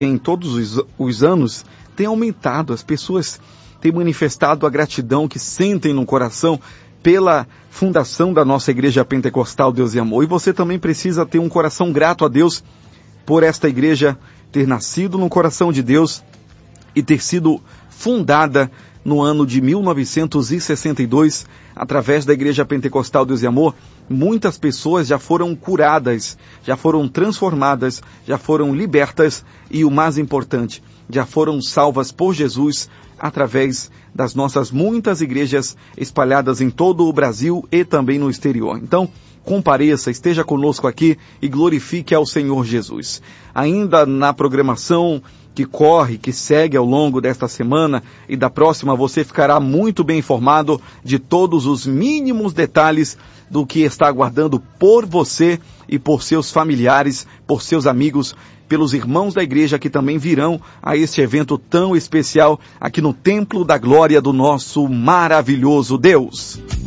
em todos os anos tem aumentado. As pessoas têm manifestado a gratidão que sentem no coração pela fundação da nossa Igreja Pentecostal Deus e Amor. E você também precisa ter um coração grato a Deus por esta igreja ter nascido no coração de Deus e ter sido fundada no ano de 1962, através da Igreja Pentecostal Deus e Amor. Muitas pessoas já foram curadas, já foram transformadas, já foram libertas e, o mais importante, já foram salvas por Jesus através das nossas muitas igrejas espalhadas em todo o Brasil e também no exterior. Então, compareça, esteja conosco aqui e glorifique ao Senhor Jesus. Ainda na programação que corre, que segue ao longo desta semana e da próxima, você ficará muito bem informado de todos os mínimos detalhes do que está aguardando por você e por seus familiares, por seus amigos, pelos irmãos da igreja que também virão a este evento tão especial aqui no Templo da Glória do nosso maravilhoso Deus.